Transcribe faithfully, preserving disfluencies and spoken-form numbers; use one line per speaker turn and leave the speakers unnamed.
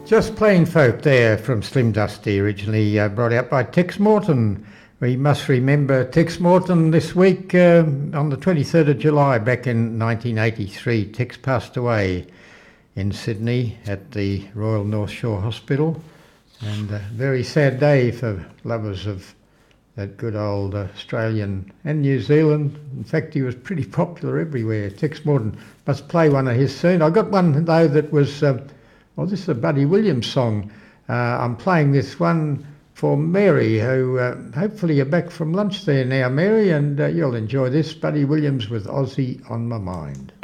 Just Plain Folk there from Slim Dusty, originally uh, brought out by Tex Morton. We must remember Tex Morton this week um, on the twenty-third of July back in nineteen eighty-three. Tex passed away in Sydney at the Royal North Shore Hospital, and a very sad day for lovers of that good old Australian and New Zealand. In fact, he was pretty popular everywhere. Tex Morton, must play one of his soon. I got one though that was, uh, well, this is a Buddy Williams song. Uh, I'm playing this one for Mary, who uh, hopefully you're back from lunch there now, Mary, and uh, you'll enjoy this. Buddy Williams with Aussie on My Mind.